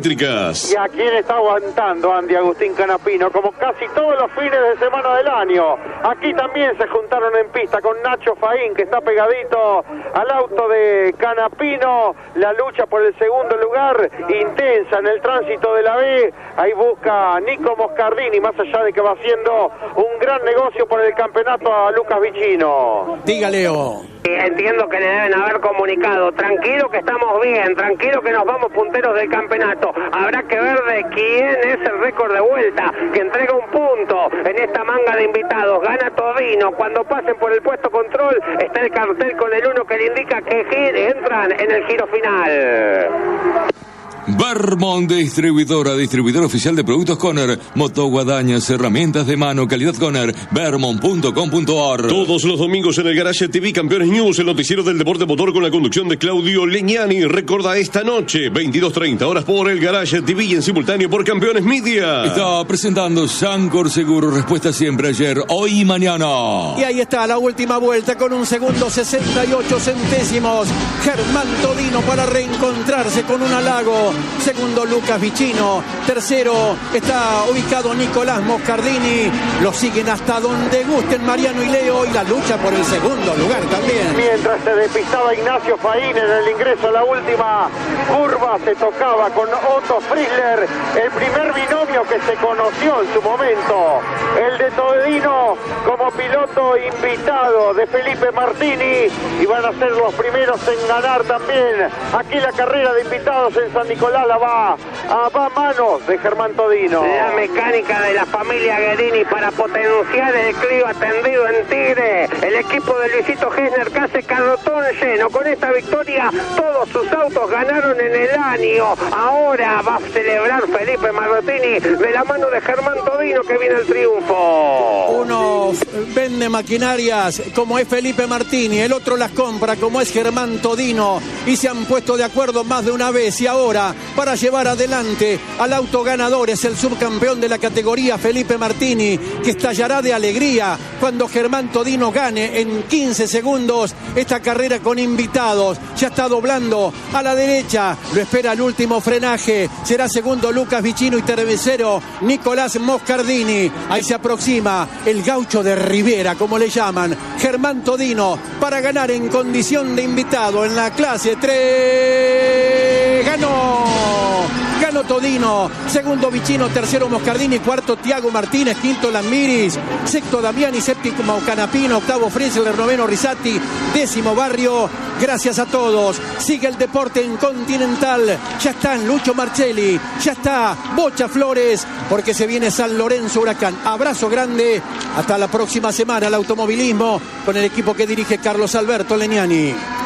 eléctricas. Y a quién está aguantando Andy Agustín Canapino, como casi todos los fines de semana del año. Aquí también se juntaron en pista con Nacho Faín, que está pegadito al auto de Canapino. La lucha por el segundo lugar, intensa en el tránsito de la B. Ahí busca Nico Moscardini, más allá de que va haciendo un gran negocio por el campeonato a Lucas Vicino. Diga, Leo. Entiendo que le deben haber comunicado, tranquilo que estamos bien, tranquilo que nos vamos punteros del campeonato. Habrá que ver de quién es el récord de vuelta, que entrega un punto en esta manga de invitados. Gana Todino. Cuando pasen por el puesto control está el cartel con el 1 que le indica que entran en el giro final. Vermont Distribuidora, distribuidor oficial de productos Conner, motoguadañas, herramientas de mano, calidad Conner, vermont.com.ar. Todos los domingos en el Garage TV Campeones News, el noticiero del deporte motor con la conducción de Claudio Legnani. Recuerda esta noche, 22:30 horas por el Garage TV y en simultáneo por Campeones Media. Está presentando Sancor Seguro, respuesta siempre ayer, hoy y mañana. Y ahí está la última vuelta con 1 segundo 68 centésimos. Germán Todino para reencontrarse con un halago. Segundo Lucas Vicino, tercero está ubicado Nicolás Moscardini, lo siguen hasta donde gusten Mariano y Leo, y la lucha por el segundo lugar también. Mientras se despistaba Ignacio Faín en el ingreso a la última curva, se tocaba con Otto Frizzler, el primer binomio que se conoció en su momento, el de Todino como piloto invitado de Felipe Martini, y van a ser los primeros en ganar también aquí la carrera de invitados en San Nicolás. La va a manos de Germán Todino. La mecánica de la familia Guerini para potenciar el Clio atendido en Tigre. El equipo de Luisito Gessner que hace carrotón lleno. Con esta victoria todos sus autos ganaron en el año. Ahora va a celebrar Felipe Martini de la mano de Germán Todino, que viene el triunfo. Uno vende maquinarias como es Felipe Martini, el otro las compra como es Germán Todino, y se han puesto de acuerdo más de una vez, y ahora para llevar adelante al auto ganador es el subcampeón de la categoría Felipe Martini, que estallará de alegría cuando Germán Todino gane en 15 segundos esta carrera con invitados. Ya está doblando a la derecha, lo espera el último frenaje, será segundo Lucas Vicino y tercero Nicolás Moscardini. Ahí se aproxima el gaucho de Rivera, como le llaman, Germán Todino, para ganar en condición de invitado en la clase 3. Ganó Todino, segundo Vicino, tercero Moscardini, cuarto Tiago Martínez, quinto Lambiris, sexto Damiani, séptimo Canapino, octavo Frizzler, noveno Risati, décimo Barrio. Gracias a todos. Sigue el deporte en Continental. Ya están Lucho Marcelli, ya está Bocha Flores, porque se viene San Lorenzo Huracán. Abrazo grande. Hasta la próxima semana. El automovilismo con el equipo que dirige Carlos Alberto Legnani.